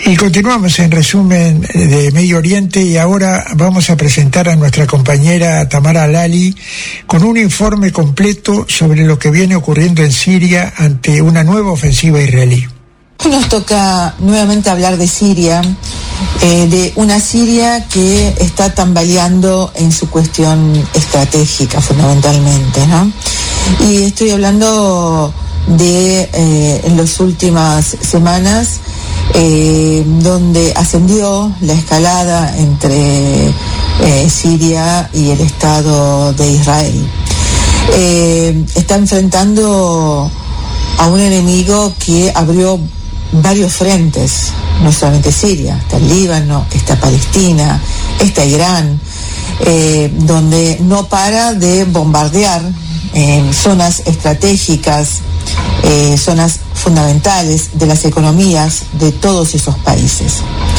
Y continuamos en resumen de Medio Oriente, y ahora vamos a presentar a nuestra compañera Tamara Lali con un informe completo sobre lo que viene ocurriendo en Siria ante una nueva ofensiva israelí. Hoy nos toca nuevamente hablar de Siria, de una Siria que está tambaleando en su cuestión estratégica fundamentalmente, ¿no? Y estoy hablando de en las últimas semanas, donde ascendió la escalada entre Siria y el Estado de Israel. Está enfrentando a un enemigo que abrió varios frentes, no solamente Siria, está el Líbano, está Palestina, está Irán, donde no para de bombardear zonas estratégicas, zonas fundamentales de las economías de todos esos países.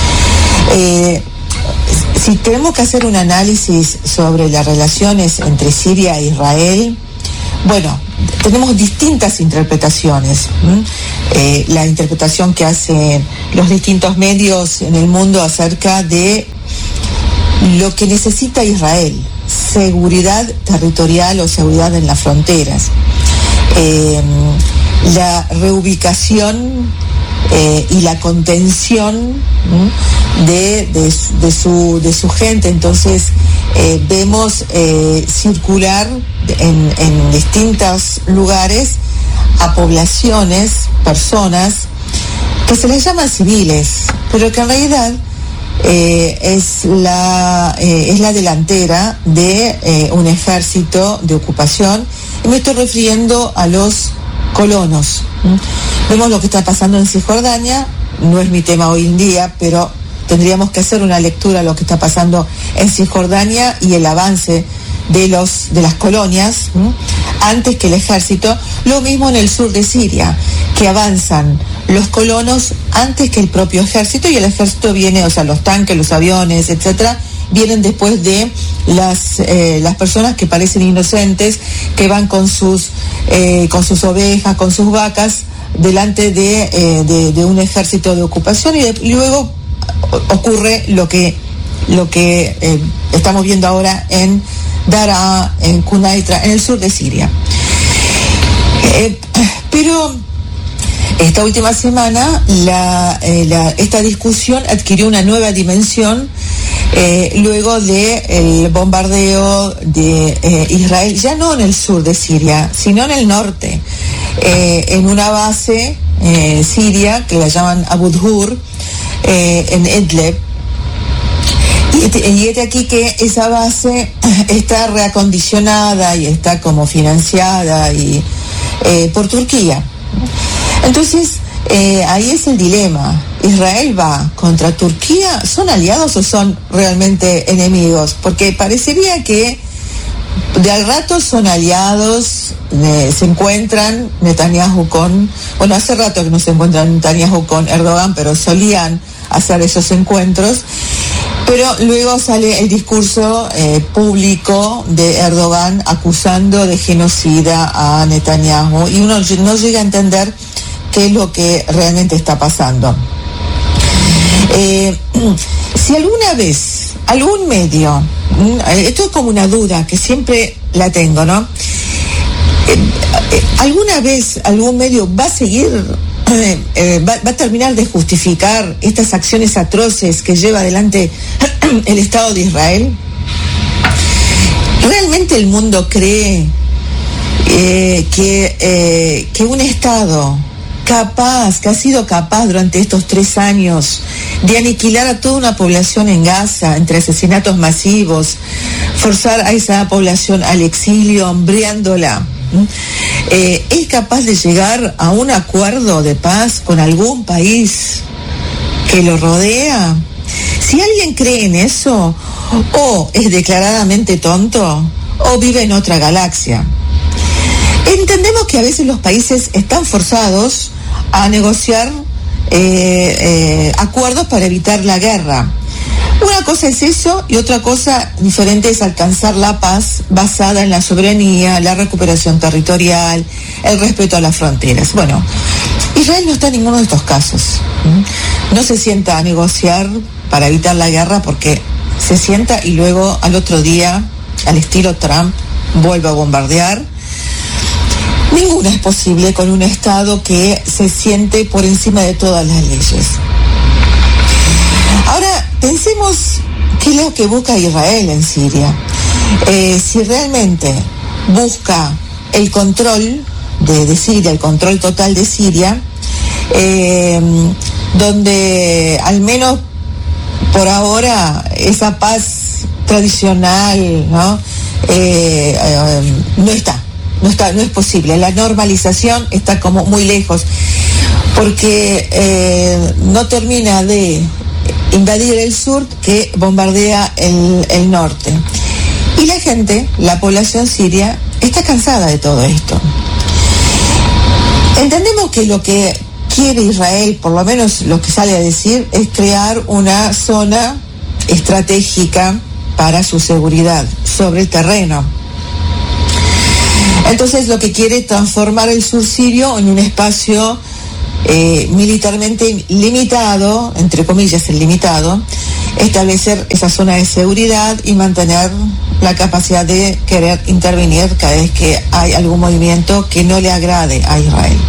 Si tenemos que hacer un análisis sobre las relaciones entre Siria e Israel, bueno, tenemos distintas interpretaciones. La interpretación que hacen los distintos medios en el mundo acerca de lo que necesita Israel: seguridad territorial o seguridad en las fronteras, la reubicación y la contención de su gente. Entonces vemos circular en distintos lugares a poblaciones, personas que se les llama civiles, pero que en realidad es la delantera de un ejército de ocupación. Y me estoy refiriendo a los colonos. Vemos lo que está pasando en Cisjordania. No es mi tema hoy en día, pero tendríamos que hacer una lectura de lo que está pasando en Cisjordania y el avance de las colonias antes que el ejército. Lo mismo en el sur de Siria, que avanzan los colonos antes que el propio ejército, y el ejército viene, o sea, los tanques, los aviones, etcétera, vienen después de las personas que parecen inocentes, que van con sus ovejas, con sus vacas, delante de un ejército de ocupación, y luego ocurre lo que estamos viendo ahora en Daraa, en Quneitra, en el sur de Siria. Pero esta última semana esta discusión adquirió una nueva dimensión luego del bombardeo de Israel, ya no en el sur de Siria, sino en el norte, en una base siria que la llaman Abu Dhur, en Idlib. Y es de aquí que esa base está reacondicionada y está como financiada por Turquía. Entonces, ahí es el dilema. ¿Israel va contra Turquía? ¿Son aliados o son realmente enemigos? Porque parecería que de al rato son aliados, se encuentran Netanyahu bueno, hace rato que no se encuentran Netanyahu con Erdogan, pero solían hacer esos encuentros. Pero luego sale el discurso público de Erdogan acusando de genocida a Netanyahu, y uno no llega a entender qué es lo que realmente está pasando. Si alguna vez algún medio, esto es como una duda que siempre la tengo, ¿no? ¿Alguna vez algún medio va a seguir, va a terminar de justificar estas acciones atroces que lleva adelante el Estado de Israel? ¿Realmente el mundo cree que un Estado que ha sido capaz durante estos 3 años de aniquilar a toda una población en Gaza, entre asesinatos masivos, forzar a esa población al exilio, hambriándola, es capaz de llegar a un acuerdo de paz con algún país que lo rodea? Si alguien cree en eso, o es declaradamente tonto, o vive en otra galaxia. Entendemos que a veces los países están forzados a negociar acuerdos para evitar la guerra. Una cosa es eso, y otra cosa diferente es alcanzar la paz basada en la soberanía, la recuperación territorial, el respeto a las fronteras. Bueno, Israel no está en ninguno de estos casos. no se sienta a negociar para evitar la guerra, porque se sienta y luego al otro día, al estilo Trump, vuelve a bombardear. Ninguna es posible con un Estado que se siente por encima de todas las leyes. Ahora, pensemos qué es lo que busca Israel en Siria. Si realmente busca el control de Siria, el control total de Siria, donde al menos por ahora esa paz tradicional, ¿no? No es posible. La normalización está como muy lejos, porque no termina de invadir el sur, que bombardea el norte. Y la gente, la población siria, está cansada de todo esto. Entendemos que lo que quiere Israel, por lo menos lo que sale a decir, es crear una zona estratégica para su seguridad sobre el terreno. Entonces lo que quiere es transformar el sur sirio en un espacio militarmente limitado, entre comillas el limitado, establecer esa zona de seguridad y mantener la capacidad de querer intervenir cada vez que hay algún movimiento que no le agrade a Israel.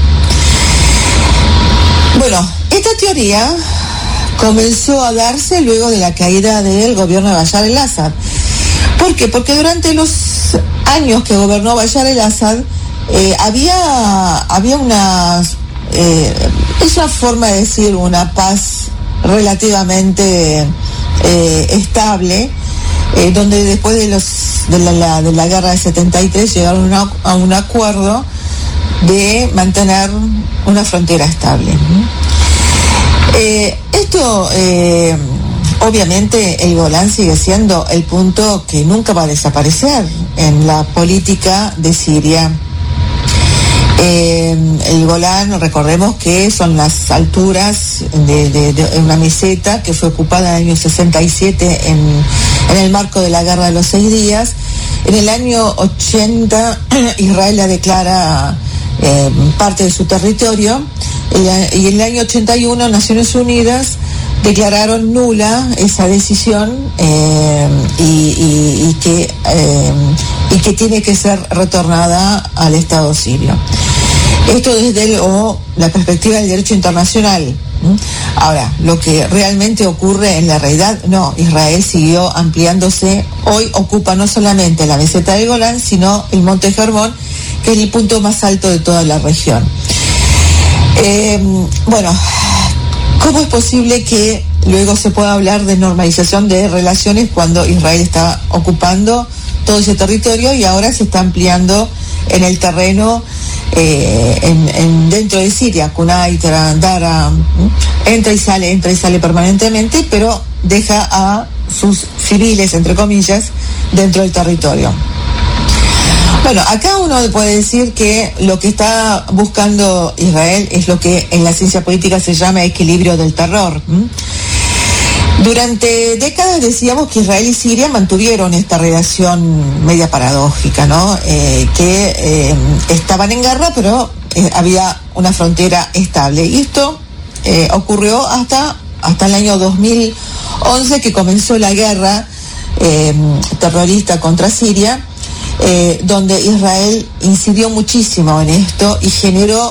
Bueno, esta teoría comenzó a darse luego de la caída del gobierno de Bashar al-Assad. ¿Por qué? Porque durante los años que gobernó Bashar al-Assad había una es una forma de decir una paz relativamente estable, donde después de la guerra de 73 llegaron a un acuerdo de mantener una frontera estable. Obviamente el Golán sigue siendo el punto que nunca va a desaparecer en la política de Siria. El Golán, recordemos que son las alturas de una meseta que fue ocupada en el año 67 en el marco de la Guerra de los 6 días. En el año 80 Israel la declara parte de su territorio, y en el año 81 Naciones Unidas declararon nula esa decisión y que tiene que ser retornada al Estado sirio. Esto desde la perspectiva del derecho internacional. Ahora, lo que realmente ocurre en la realidad, no, Israel siguió ampliándose. Hoy ocupa no solamente la meseta del Golán, sino el Monte Hermón, que es el punto más alto de toda la región. Bueno, ¿cómo es posible que luego se pueda hablar de normalización de relaciones cuando Israel está ocupando todo ese territorio y ahora se está ampliando en el terreno dentro de Siria? Kunai, Dara, entra y sale permanentemente, pero deja a sus civiles, entre comillas, dentro del territorio. Bueno, acá uno puede decir que lo que está buscando Israel es lo que en la ciencia política se llama equilibrio del terror. Durante décadas decíamos que Israel y Siria mantuvieron esta relación media paradójica, ¿no? Que estaban en guerra, pero había una frontera estable. Y esto ocurrió hasta el año 2011, que comenzó la guerra terrorista contra Siria, donde Israel incidió muchísimo en esto y generó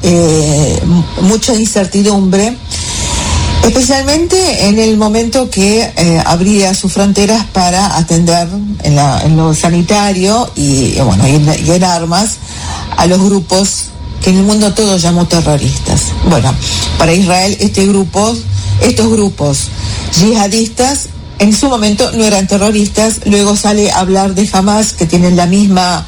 mucha incertidumbre, especialmente en el momento que abría sus fronteras para atender en lo sanitario y en armas a los grupos que en el mundo todo llamó terroristas. Bueno, para Israel estos grupos yihadistas en su momento no eran terroristas. Luego sale a hablar de Hamas, que tienen la misma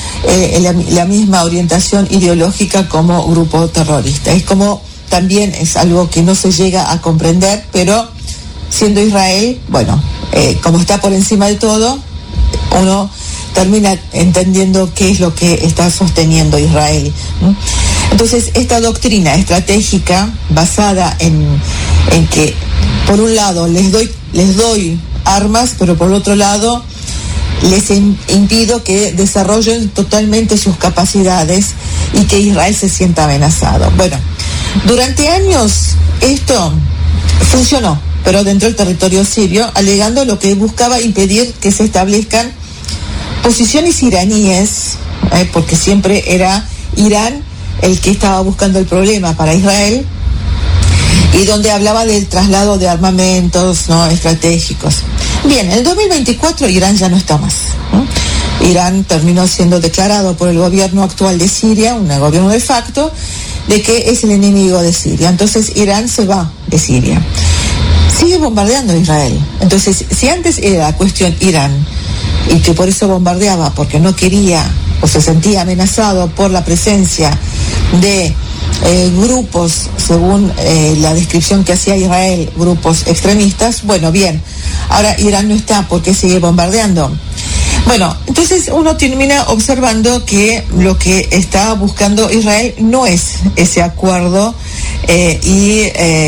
orientación ideológica como grupo terrorista. También es algo que no se llega a comprender, pero siendo Israel, como está por encima de todo, uno termina entendiendo qué es lo que está sosteniendo Israel. Entonces, esta doctrina estratégica basada en que por un lado les doy armas, pero por otro lado les impido que desarrollen totalmente sus capacidades y que Israel se sienta amenazado. Bueno, durante años esto funcionó, pero dentro del territorio sirio, alegando lo que buscaba impedir que se establezcan posiciones iraníes, porque siempre era Irán el que estaba buscando el problema para Israel, y donde hablaba del traslado de armamentos, ¿no?, estratégicos. Bien, en el 2024 Irán ya no está más, ¿no? Irán terminó siendo declarado por el gobierno actual de Siria, un gobierno de facto, de que es el enemigo de Siria. Entonces Irán se va de Siria. Sigue bombardeando a Israel. Entonces, si antes era la cuestión Irán, y que por eso bombardeaba, porque no quería o se sentía amenazado por la presencia de grupos, según la descripción que hacía Israel, grupos extremistas, bueno, bien, ahora Irán no está, ¿por qué sigue bombardeando? Bueno, entonces uno termina observando que lo que está buscando Israel no es ese acuerdo y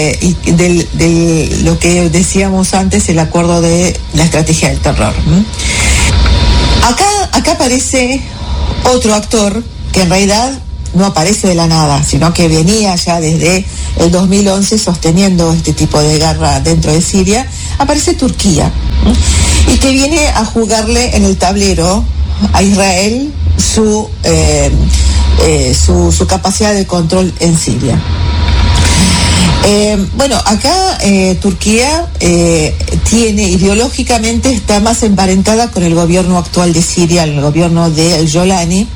lo que decíamos antes, el acuerdo de la estrategia del terror. Acá aparece otro actor que en realidad no aparece de la nada, sino que venía ya desde el 2011 sosteniendo este tipo de guerra dentro de Siria. Aparece Turquía, y que viene a jugarle en el tablero a Israel su capacidad de control en Siria. Bueno, acá Turquía tiene, ideológicamente está más emparentada con el gobierno actual de Siria, el gobierno de El Jolani,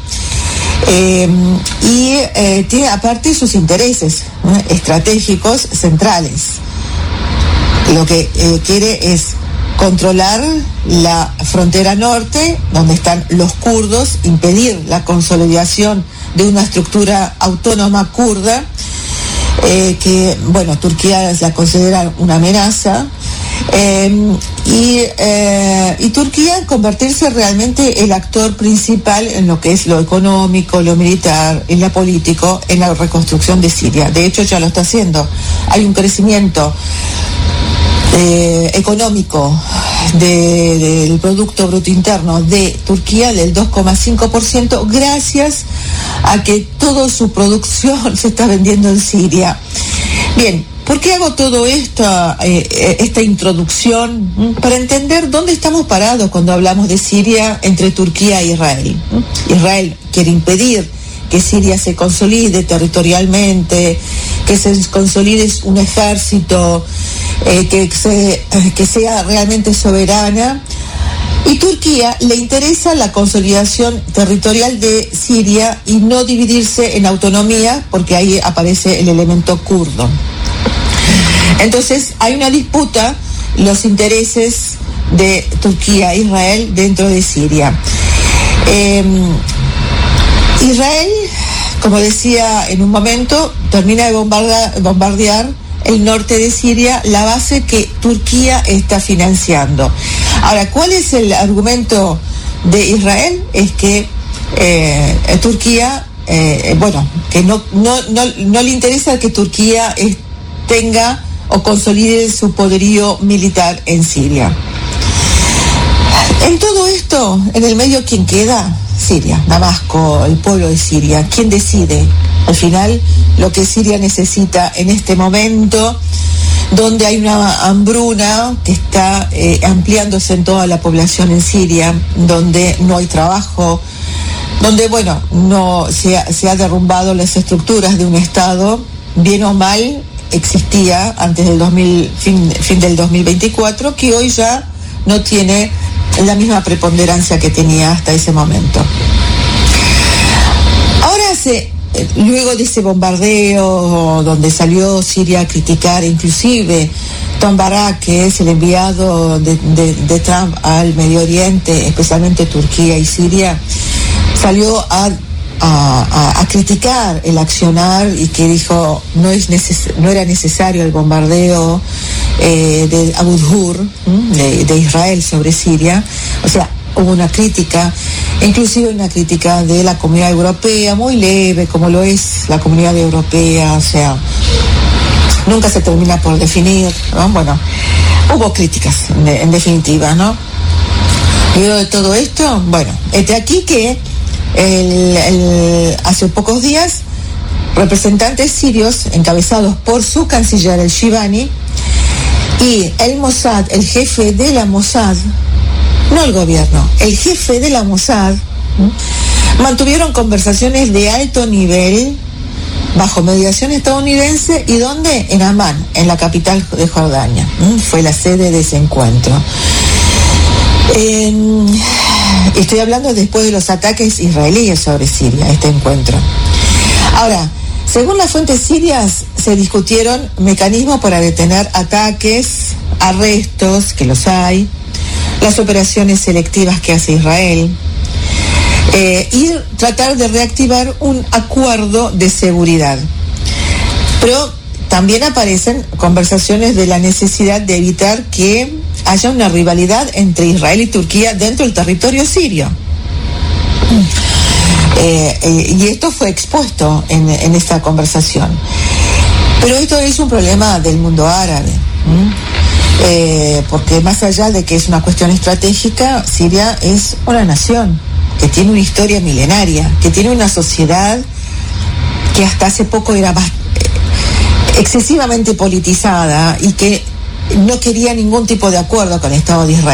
y tiene aparte sus intereses estratégicos centrales. Lo que quiere es controlar la frontera norte, donde están los kurdos, impedir la consolidación de una estructura autónoma kurda, que, bueno, Turquía la considera una amenaza, y Turquía convertirse realmente el actor principal en lo que es lo económico, lo militar, en lo político, en la reconstrucción de Siria. De hecho, ya lo está haciendo. Hay un crecimiento económico del Producto Bruto Interno de Turquía del 2,5%, gracias a que toda su producción se está vendiendo en Siria. Bien, ¿por qué hago todo esto, esta introducción? Para entender dónde estamos parados cuando hablamos de Siria entre Turquía e Israel. Israel quiere impedir que Siria se consolide territorialmente, que se consolide un ejército, que sea realmente soberana. Y Turquía le interesa la consolidación territorial de Siria y no dividirse en autonomía, porque ahí aparece el elemento kurdo. Entonces hay una disputa, los intereses de Turquía e Israel dentro de Siria. Israel, como decía en un momento, termina de bombardear el norte de Siria, la base que Turquía está financiando. Ahora, ¿cuál es el argumento de Israel? Es que Turquía, que no le interesa que Turquía tenga o consolide su poderío militar en Siria. En todo esto, en el medio, ¿quién queda? Siria, Damasco, el pueblo de Siria. ¿Quién decide? Al final, lo que Siria necesita en este momento, donde hay una hambruna que está ampliándose en toda la población en Siria, donde no hay trabajo, donde, no se ha derrumbado las estructuras de un Estado, bien o mal, existía antes del fin del 2024, que hoy ya no tiene la misma preponderancia que tenía hasta ese momento. Ahora, luego de ese bombardeo donde salió Siria a criticar, inclusive Tom Barak, que es el enviado de Trump al Medio Oriente, especialmente Turquía y Siria, salió a criticar el accionar y que dijo no era necesario el bombardeo de Abu Ghur, de Israel sobre Siria. O sea, hubo una crítica, inclusive una crítica de la Comunidad Europea, muy leve, como lo es la Comunidad Europea, o sea, nunca se termina por definir, ¿no? Bueno, hubo críticas, en definitiva, ¿no? Luego de todo esto, de aquí que hace pocos días, representantes sirios, encabezados por su canciller, el Shibani, Y el Mossad, el jefe de la Mossad, no el gobierno, el jefe de la Mossad, mantuvieron conversaciones de alto nivel bajo mediación estadounidense. ¿Y dónde? En Amán, en la capital de Jordania. Fue la sede de ese encuentro. Estoy hablando después de los ataques israelíes sobre Siria, este encuentro. Ahora, según las fuentes sirias, se discutieron mecanismos para detener ataques, arrestos, que los hay, las operaciones selectivas que hace Israel, y tratar de reactivar un acuerdo de seguridad. Pero también aparecen conversaciones de la necesidad de evitar que haya una rivalidad entre Israel y Turquía dentro del territorio sirio. Y esto fue expuesto en esta conversación. Pero esto es un problema del mundo árabe, porque más allá de que es una cuestión estratégica, Siria es una nación que tiene una historia milenaria, que tiene una sociedad que hasta hace poco era excesivamente politizada y que no quería ningún tipo de acuerdo con el Estado de Israel.